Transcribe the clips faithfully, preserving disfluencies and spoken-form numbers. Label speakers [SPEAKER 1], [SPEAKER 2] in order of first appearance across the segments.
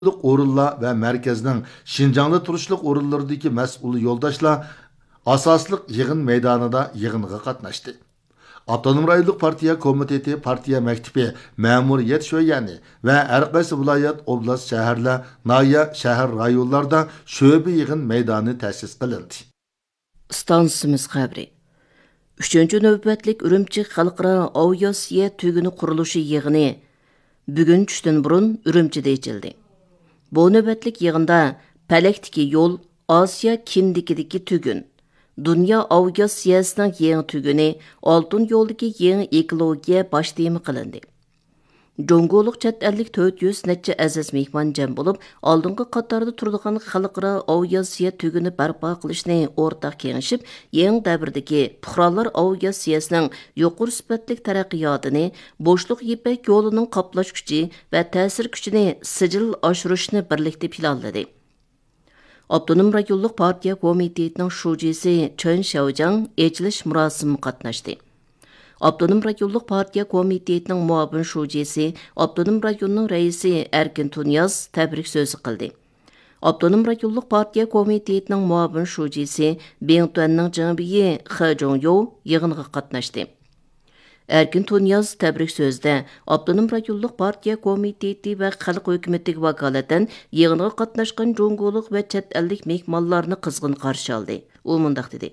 [SPEAKER 1] o'rinlar va markazning Şinjan'da turishliq o'rinlaridagi mas'ul yo'ldoshlar asosliq yig'in maydonida yig'inga qatnashdi. Avtonom rayonlik partiya komiteti, partiya maktabi, ma'muriyat sho'yani va har qaysi viloyat, oblast, shaharlar, noya shahar rayonlarda sho'ba yig'in maydoni ta'sis qilindi.
[SPEAKER 2] Stansimiz xabari. uchinchi navbatlik Urumchi xalqaro aviatsiya tuguni qurilishi yig'ini bugun tushdan burun Urumchida ochildi. Bu navbatlik yig'inda Palakdagi yo'l, Osiyo kimdikidagi tugun, Dunyo aviatsiyasining yangi tuguni, Oltin yo'ldagi yangi ekologiya bosh tema qilindi. Jongoliq chet ellik to'rt yuz necha aziz mehmon jam bo'lib, oldingi qatorda turadigan xalqaro aviatsiya tuguni barpo qilishni o'rtaq kengashib, yangi davrdagi puhralar aviatsiyasining yuqori sifatli taraqqiyotini, bo'shliq Ipak yo'lining qoplash kuchi va ta'sir kuchini sijil oshirishni birlikda planladi. Avtonom rayonlik partiya komitetining shujisi Chen Xiaojang echilish murosimida qatnashdi. Avtonom rayonlik partiya komitetining muavin shujisi, Avtonom rayonning raisi Erkin Tunyaz tabrik so'zi qildi. Avtonom rayonlik partiya komitetining muavin shujisi Bengtuanning janbiyi He Zhongyu yig'inga qatnashdi. Erkin Tunyaz tabrik so'zida Avtonom rayonlik partiya komiteti va xalq hukumatiga vakolatan yig'inga qatnashgan jongoliq va chet ellik mehmonlarni qizg'in qarshi oldi. U mundaq dedi: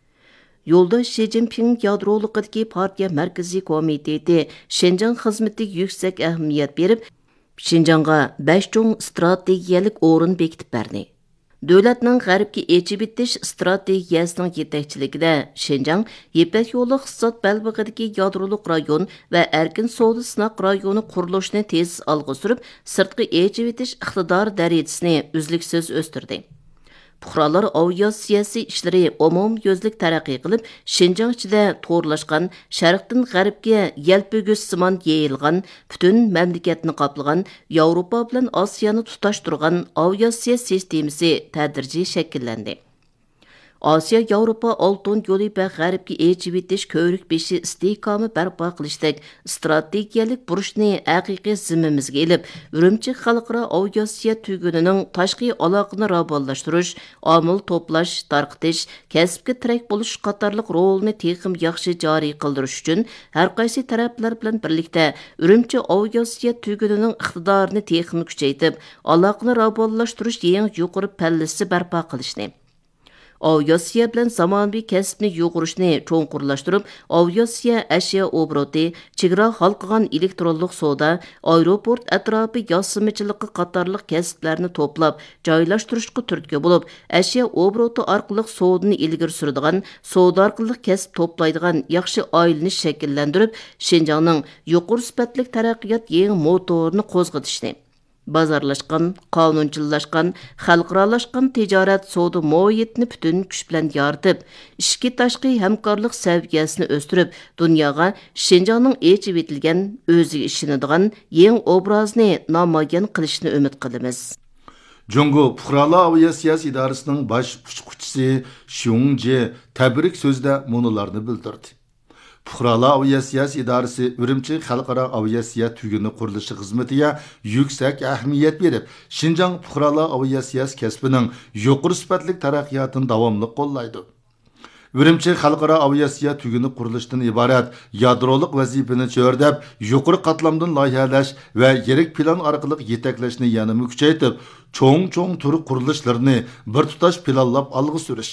[SPEAKER 2] Yoldaş Xi Jinping yadroliqidagi partiya markaziy komiteti Şinjan xizmatiga yuksak ahamiyat berib, Şinjanga besh cho'ng strategiyalik o'rin bekitib berdi. Davlatning g'arbga echib etish strategiyasining yetakchiligida Şinjan Ipak yo'li iqtisod balbig'idagi yadroliq rayon va erkin savdo sinoq rayoni qurilishini tez olg'a surib, sirtqi echib etish iqtidor darajasini uzluksiz o'stirdi. Puhralar aviatsiyasi ishlari umum yuzlik taraqqiy qilib, Şinjan ichida to'rlashgan, sharqdan g'arbga yalpig'is simon yeyilgan, butun mamlakatni qoplagan, Yevropa bilan Osiyoni tutashtirgan aviatsiya sistemasi tadrijiy shakllandi. Osiyo Yevropa oltin yo'li va g'arbga echib etish ko'rik beshi istehkomi barpo qilishdek strategiyalik burishni haqiqiy zimmamizga elib, Urumchi xalqaro aviatsiya tugunining tashqi aloqani ravonlashtirish, omil to'plash, tarqitish, kasbga tirak bo'lish qatorliq rolni texim yaxshi joriy qildirish uchun har qaysi taraflar bilan birlikda Urumchi aviatsiya tugunining iqtidorini texim kuchaytirib, aloqani ravonlashtirish yangi yuqori pallasi barpo qilishni, aviatsiya bilan zamonaviy kasbni yo'g'irishni cho'nqurlashtirib, aviatsiya ashyo obroti, chegara halqagan elektronlik savdo, aeroport atrofi yossimichiligi qatorliq kasblarni to'plab, joylashtirishga turtki bo'lib, ashyo obroti orqali savdoni ilgari suradigan, savdo orqali kasb to'playdigan yaxshi oilani shakllantirib, Şinjanning yuqori sifatli taraqqiyot yangi motorini qo'zg'atishni, bozorlashgan, qonunchillashgan, xalqaralashgan tijorat savdo muhitini butun kuch bilan yoritib, ishki tashqi hamkorlik saviyasini o'stirib, dunyoga Şinjanning echib etilgan, o'ziga ishonadigan yangi obrazni namoyon qilishni umid qilamiz.
[SPEAKER 1] Jungo Puhralar aviatsiyasi idorasining bosh uchquchisi Xiongji tabrik so'zida munolarni bildirdi. Puhralar aviatsiyasi idorasi Urumchi xalqaro aviatsiya tuguni qurilishi xizmatiga yuksak ahamiyat berib, Şinjan puhralar aviatsiyasi kasbining yuqori sifatli taraqqiyotini davomli qo'llaydi. Urumchi xalqaro aviatsiya tuguni qurilishidan iborat yadroliq vazifani cho'rdab, yuqori qatlamdan loyihalash va yirik plan orqali yetaklashni yanada kuchaytirib, cho'ng-cho'ng turi qurilishlarni bir tutash planlab olg'a surish,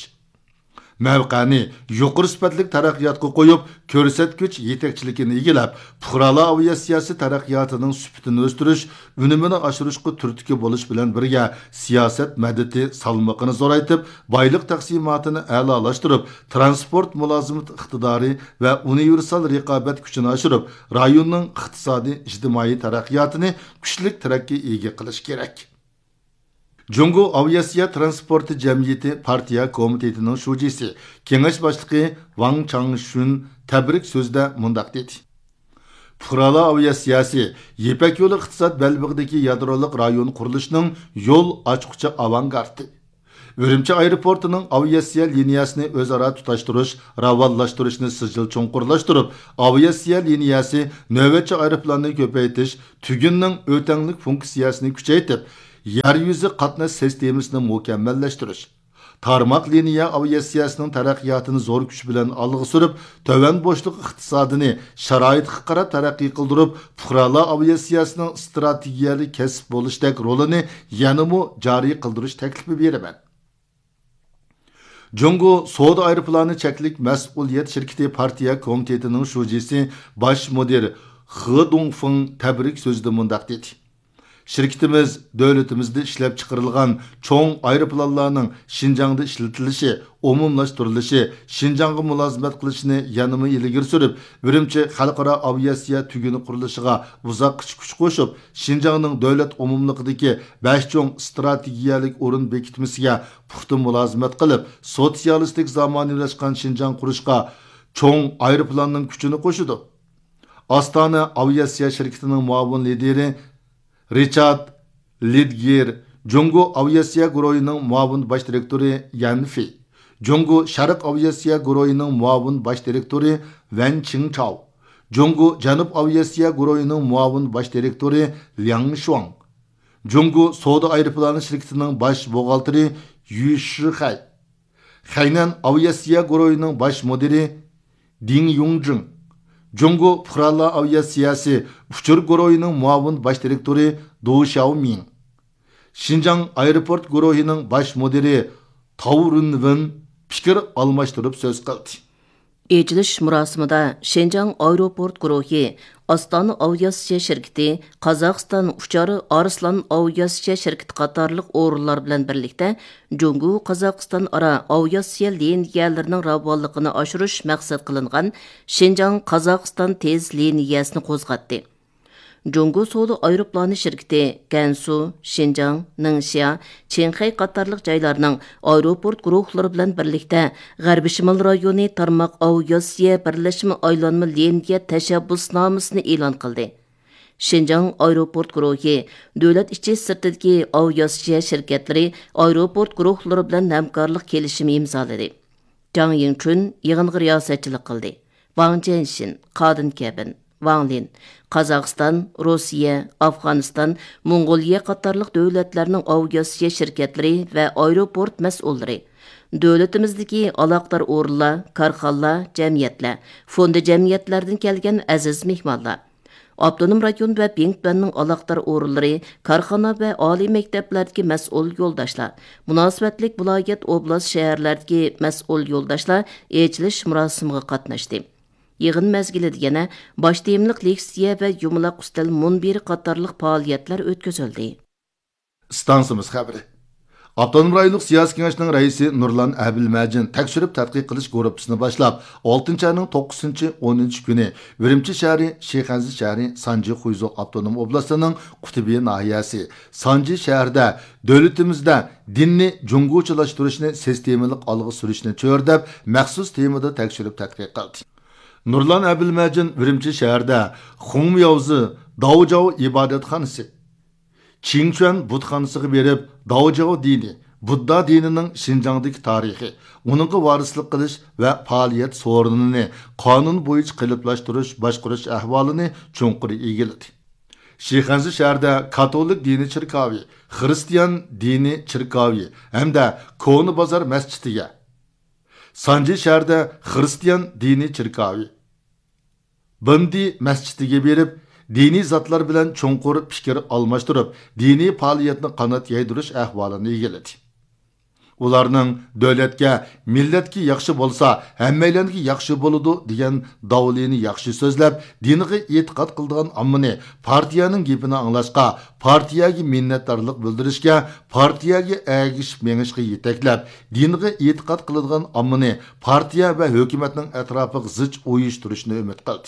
[SPEAKER 1] mavqani yuqori sifatli taraqqiyotga qo'yib, ko'rsatgich yetakchiligini egallab, puhralar aviatsiyasi taraqqiyotining sifatini o'stirish, unumini oshirishga turtki bo'lish bilan birga siyosat madadi salmoqini zo'raytib, boylik taqsimotini a'lolashtirib, transport mulozimat iqtidori va universal raqobat kuchini oshirib, rayonning iqtisodiy ijtimoiy taraqqiyotini kuchli tarakkiy ega qilish kerak. Jungo aviatsiya transporti jamiyati partiya komitetining shujisi, kengash boshlig'i Wang Changshun tabrik so'zida mundaq dedi: Puhralar aviatsiyasi Ipak yo'li iqtisod balbig'idagi yadroliq rayon qurilishining yo'l ochquchi avangardi. Urumchi aeroportining aviatsiya liniyasini o'zaro tutashtirish, ravonlashtirishni sijil cho'nqurlashtirib, aviatsiya liniyasi navbatchi aeroplanni ko'paytirish, tugunning o'tanglik funksiyasini kuchaytirib, yer yüzü qatnash sistemasini mukammallashtirish, tarmoq liniya aviatsiyasining taraqqiyotini zo'r kuch bilan olg'a surib, tovan bo'shliq iqtisodini sharoitga qarab taraqqiy qildirib, fuqarolar aviatsiyasining strategiyalik kasb bo'lishdek rolini yanada joriy qildirish taklifi beraman. Jungo Soda aeroplani cheklik mas'uliyat shirkati partiya komitetining shujisi bosh mudir He Dongfeng tabrik so'zida mundaq dedi. Şirketimiz devletimizde işlep çıkarılgan çoğun aeroplanlarının Şinjan'da işletilishi, umumlaştırılışı, Şinjan'a mülazimet kılışını yanımı ilgir sürüp, Ürümçi Xalqaro aviasiya tügünü kuruluşuga uzak küç küç koşup, Şinjan'ın devlet umumluqidagi beş çoğun stratejiyalik orun bekitmesiga puxta mülazimet kılıp, sosyalistik zamaniyleşkan Şinjan kuruşga çoğun aeroplanının küçünü koşudu. Astana aviasiya şirketinin muavin lideri Richard Lidger, Jungo Aviasiya guruhining muavin bosh direktori Yan Fei, Jungo Sharq Aviasiya guruhining muavin bosh direktori Wen Qingchao, Jungo Janub Aviasiya guruhining muavin bosh direktori Liang Shuang, Jungo Soda aeroplani shirkatining bosh buxgalteri Yu Shihai, Hainan Aviasiya guruhining bosh mudiri Ding Yongjing, Jungo Fuqarolar aviatsiyasi uchur guruhining muavin bosh direktori Du Xiaoming, Şinjan aeroport guruhining bosh mudiri Tao Runwen fikr almashtirib so'z qildi.
[SPEAKER 2] Ejilish murosimida Şinjan aeroport guruhi, Astana aviasiya shirkati, Qozog'iston uchari Arslan aviasiya shirkati qatorliq o'rinlar bilan birlikda Jungo Qozog'iston ara aviasiya liniyalarining ravonligini oshirish maqsad qilingan Şinjan Qozog'iston tez liniyasini qo'zg'atdi. Jungo Soda aeroplani shirkati Gansu, Şinjan, Ningxia, Qinghai qatorliq joylarning aeroport guruhlari bilan birlikda G'arbiy Shimol rayoni tarmoq aviasiya birlashma aylanma liniya tashabbusnomasini e'lon qildi. Şinjan aeroport guruhi davlat ichi sirtidagi aviasiya shirkatlari aeroport guruhlari bilan hamkorlik kelishimi imzoladi. Zhang Yingchun yig'inga riyosatchilik qildi. Wang Jianxin, Qadin Kabin, Wang Lin, Qozog'iston, Rossiya, Afg'oniston, Mong'oliya qatorliq davlatlarning aviasiya shirkatlari va aeroport mas'ullari, davlatimizdagi aloqador o'rinlar, korxonalar, jamiyatlar, fondi jamiyatlardan kelgan aziz mehmonlar, Abdunum rayon va Pinkbanning aloqador o'rinlari, korxona va oliy maktablardagi mas'ul yo'ldoshlar, munosabatlik viloyat oblast shaharlardagi mas'ul yo'ldoshlar echilish murosimiga qatnashdi. Yığın mezgilida yana bosh temliq leksiya va yumaloq ustal munbiri qatorliq faoliyatlar o'tkazildi.
[SPEAKER 1] Stansimiz xabari. Abdunum rayonluq siyosiy kengashining raisi Nurlan Abilmajin tekshirib tadqiq qilish guruhisini boshlab, oltinchi oyning to'qqizinchi o'ninchi kuni Urumchi shahri, Shayxanzi shahri, Sanji Xuyzo Abdunum oblastining Qutubi nahiyasi, Sanji shahrida davlatimizda dinni jungochilashtirishni sistemalik olg'a surishni cho'rdab, maxsus temada tekshirib tadqiq qildi. Nurlan Abilmajin Urumchi shahrida Xumyovzi Daojao ibodatxonasi, Qingchuan budxonasiga berib, Daojao dini, Budda dinining Şinjandagi tarixi, uningga varislik qilish va faoliyat so'rinini qonun bo'yicha qiliblashtirish, boshqarish ahvolini cho'nqur egildi. Shayxanzi shahrida katolik dini chirkovi, xristian dini chirkovi hamda Ko'ni bozor masjidiga, Sanji shahrida xristian dini chirkovi, Bindi masjidiga berib, diniy zotlar bilan cho'nqur fikr almashtirib, diniy faoliyatni qanot yaydirish ahvolini egiladi. Ularning davlatga, millatga yaxshi bo'lsa, hammalarga yaxshi bo'ladi degan davlini yaxshi so'zlab, diniga e'tiqod qilgan ammani partiyaning gapini anglashga, partiyaga minnatdorlik bildirishga, partiyaga agishib mengishga yetaklab, diniga e'tiqod qiladigan ammani partiya va hukumatning atrofiga zich uyushtirishni umid qildi.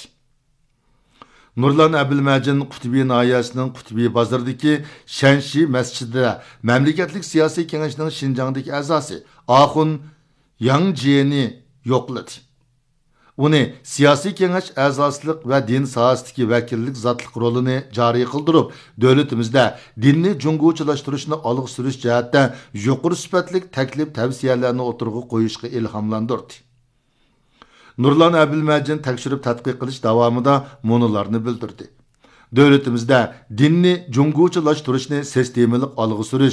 [SPEAKER 1] Nurlan Abilmajin Qutubi nahiyasining Qutubi bozoridagi Shanshi masjidida mamlakatlik siyosiy kengashining Şinjandagi a'zosi Axun Yangjieni yo'qladi. Uni siyosiy kengash a'zosilik va din sohasidagi vakillik zotlik rolini joriy qildirib, davlatimizda dinni jungochilashtirishni olg'a surish jihatda yuqori sifatlik taklif tavsiyalarni o'tirg'i qo'yishga ilhomlantirdi. Nurlan Abilmajin tekshirib tadqiq qilish davomida monolarni bildirdi. Davlatimizda dinni junguchilashtirishni sistemalik olg'a surish